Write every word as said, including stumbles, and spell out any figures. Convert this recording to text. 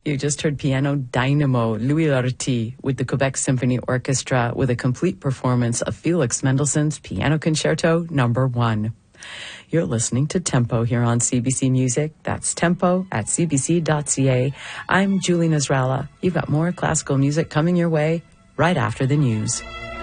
You just heard piano dynamo Louis Lortie with the Quebec Symphony Orchestra with a complete performance of Felix Mendelssohn's Piano Concerto Number One. You're listening to Tempo here on C B C Music. That's tempo at c b c dot c a. I'm Julie Nasrallah. You've got more classical music coming your way right after the news.